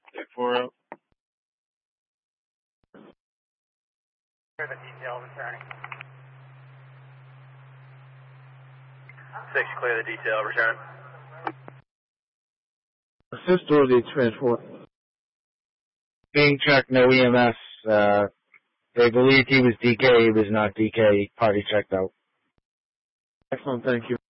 Check 4-0. Clear the detail returning. 6, clear the detail, return. Assist or the transport. Being checked, no EMS. They believed he was DK. He was not DK. Party checked out. Excellent, thank you.